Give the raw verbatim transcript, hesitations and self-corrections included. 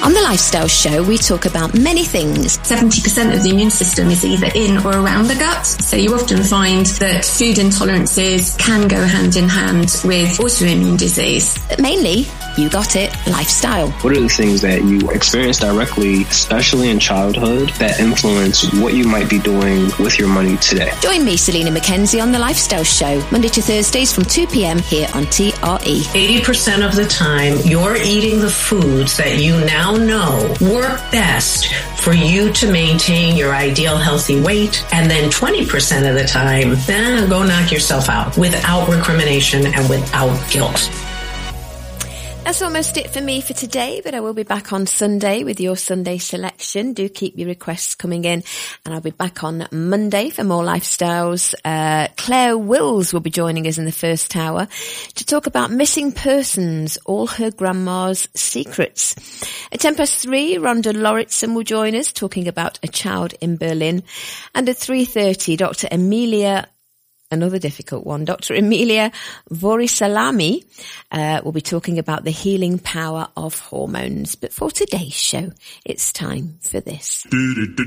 On the Lifestyle Show, we talk about many things. seventy percent of the immune system is either in or around the gut. So you often find that food intolerances can go hand in hand with autoimmune disease. But mainly, you got it, lifestyle. What are the things that you experience directly, especially in childhood, that influence what you might be doing with your money today? Join me, Selena McKenzie, on the Lifestyle Show, Monday to Thursdays from two p.m. here on T R E. eighty percent of the time, you're eating the foods that you now know work best for you to maintain your ideal healthy weight. And then twenty percent of the time, eh, go knock yourself out without recrimination and without guilt. That's almost it for me for today, but I will be back on Sunday with your Sunday selection. Do keep your requests coming in, and I'll be back on Monday for more lifestyles. Uh, Claire Wills will be joining us in the first hour to talk about missing persons, all her grandma's secrets. At ten past three, Rhonda Lauritsen will join us talking about a child in Berlin. And at three thirty, Doctor Emilia Another difficult one. Doctor Emilia Vorisalami uh, will be talking about the healing power of hormones. But for today's show, it's time for this.